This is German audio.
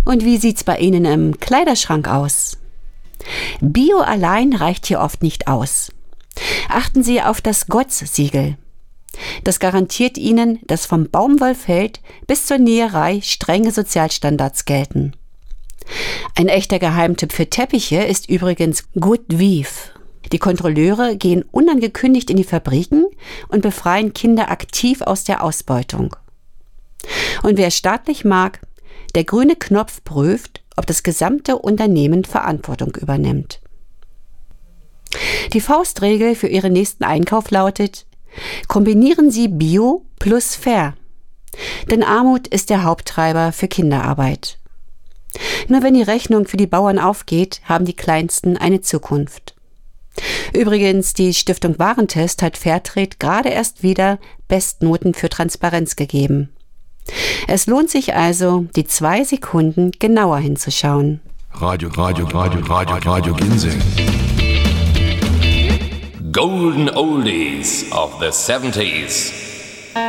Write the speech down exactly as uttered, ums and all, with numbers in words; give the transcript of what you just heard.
Und wie sieht's bei Ihnen im Kleiderschrank aus? Bio allein reicht hier oft nicht aus. Achten Sie auf das G O T S-Siegel. Das garantiert Ihnen, dass vom Baumwollfeld bis zur Näherei strenge Sozialstandards gelten. Ein echter Geheimtipp für Teppiche ist übrigens Good Weave. Die Kontrolleure gehen unangekündigt in die Fabriken und befreien Kinder aktiv aus der Ausbeutung. Und wer staatlich mag, der grüne Knopf prüft, ob das gesamte Unternehmen Verantwortung übernimmt. Die Faustregel für Ihren nächsten Einkauf lautet: Kombinieren Sie Bio plus Fair. Denn Armut ist der Haupttreiber für Kinderarbeit. Nur wenn die Rechnung für die Bauern aufgeht, haben die Kleinsten eine Zukunft. Übrigens, die Stiftung Warentest hat Fairtrade gerade erst wieder Bestnoten für Transparenz gegeben. Es lohnt sich also, die zwei Sekunden genauer hinzuschauen. Radio, Radio, Radio, Radio, Radio Ginseng. Golden Oldies of the seventies.